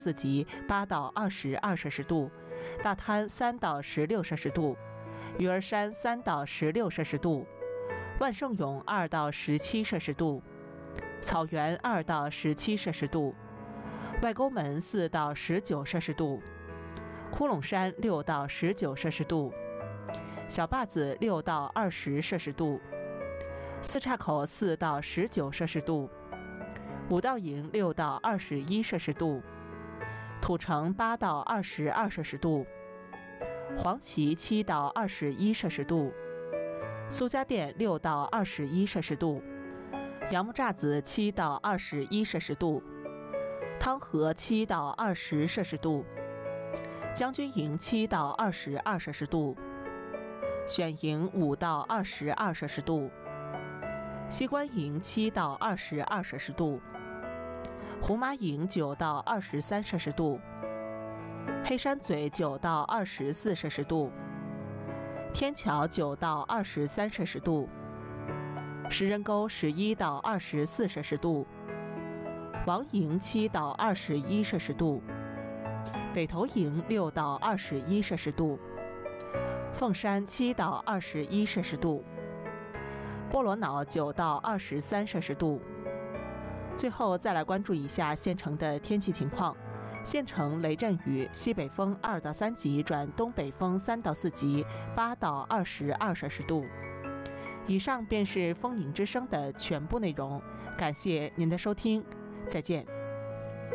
4级8到22摄氏度，大滩3到16摄氏度，鱼儿山3到16摄氏度，万盛涌2到17摄氏度，草原2到17摄氏度，外沟门4到19摄氏度，窟窿山6到19摄氏度，小坝子6到20摄氏度，四岔口4到19摄氏度，五道营6到21摄氏度，土城8到22摄氏度，黄岐7到21摄氏度，苏家店6到21摄氏度，杨木栅子7到21摄氏度，汤河7到20摄氏度，将军营7到22摄氏度，选营5到22摄氏度，西关营7到22摄氏度，红麻营9到23摄氏度，黑山嘴9到24摄氏度，天桥9到23摄氏度，石人沟11到24摄氏度，王营7到21摄氏度，北头营6到21摄氏度，凤山7到21摄氏度，波罗瑙9到23摄氏度。最后再来关注一下县城的天气情况。县城雷阵雨，西北风2到3级转东北风3到4级，8到22摄氏度。以上便是风宁之声的全部内容，感谢您的收听，再见。